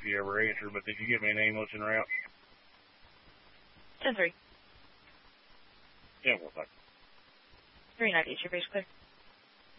you ever answer, but did you give me an ambulance en route? 10-3. Yeah, well, thanks. 390, your base clear.